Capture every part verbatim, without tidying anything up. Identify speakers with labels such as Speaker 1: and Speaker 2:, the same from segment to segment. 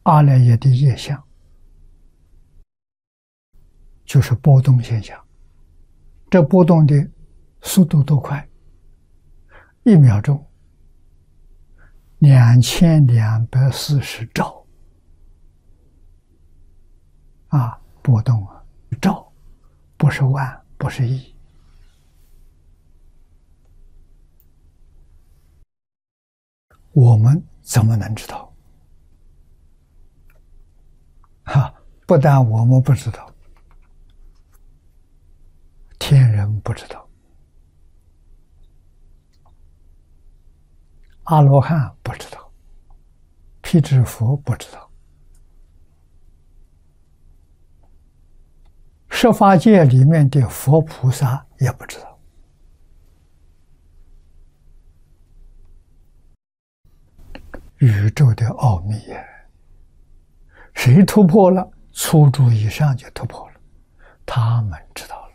Speaker 1: 阿赖耶的业相，就是波动现象。这波动的速度多快？一秒钟两千两百四十兆啊！波动啊，兆，不是万，不是亿。我们怎么能知道？哈，不但我们不知道，天人不知道，阿罗汉不知道，辟支佛不知道，十法界里面的佛菩萨也不知道。宇宙的奥秘呀，谁突破了？初住以上就突破了，他们知道了。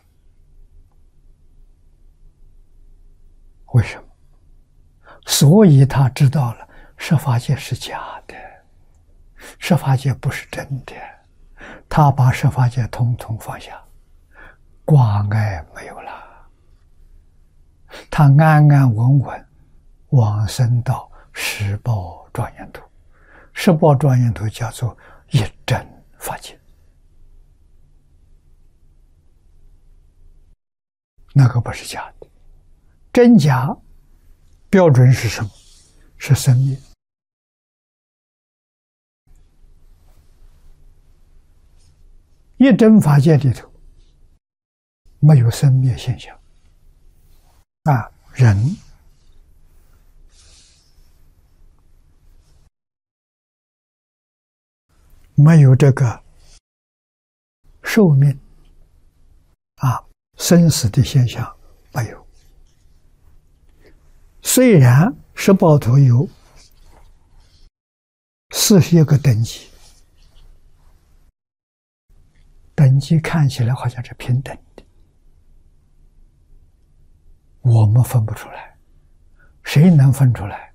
Speaker 1: 为什么？所以他知道了十法界是假的，十法界不是真的，他把十法界统统放下，挂碍没有了，他安安稳稳往生到十报庄严土。十报庄严土叫做一真法界，那个不是假的。真假标准是什么？是生灭。一真法界里头没有生灭现象啊，人没有这个寿命啊，生死的现象没有。虽然十报土有四十一个等级，等级看起来好像是平等的，我们分不出来，谁能分出来？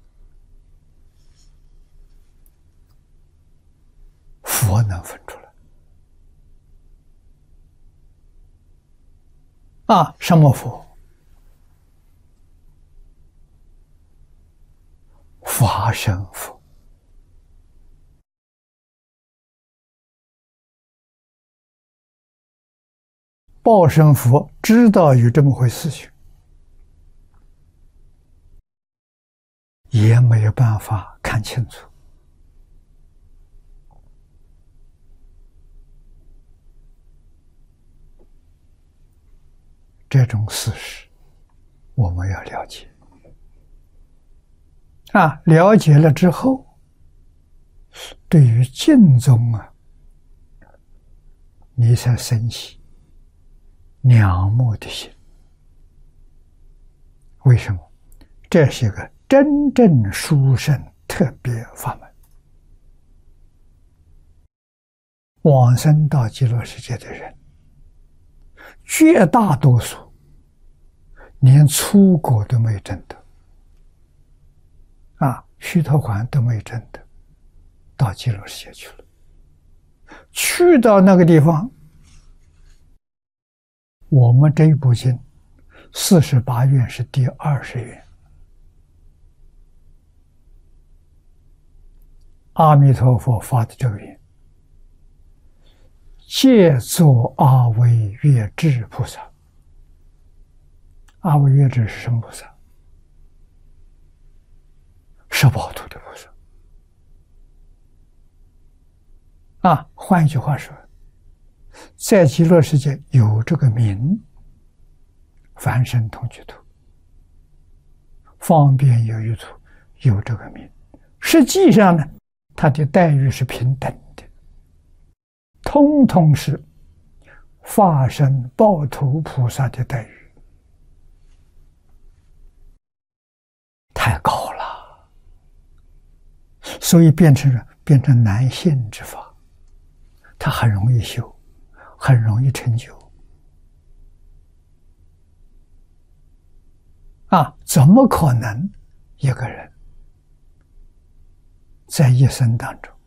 Speaker 1: 佛能分出来。啊，什么佛？法身佛。报身佛知道有这么回事情，也没有办法看清楚。这种事实我们要了解啊，了解了之后，对于敬宗啊，你才生起仰慕的心。为什么？这是一个真正殊胜特别法门。往生到极乐世界的人，绝大多数连初果都没证得啊，须陀洹都没证得，到极乐世界去了。去到那个地方，我们这一部经四十八愿是第二十愿，阿弥陀佛发的这个愿，借作阿惟越致菩萨。阿惟越致是什么菩萨？十报土的菩萨。啊，换一句话说，在极乐世界有这个名，凡圣同居土，方便有余土有这个名，实际上呢，他的待遇是平等的，通通是化身报土菩萨的待遇，太高了，所以变成了变成难信之法，它很容易修，很容易成就。啊，怎么可能一个人在一生当中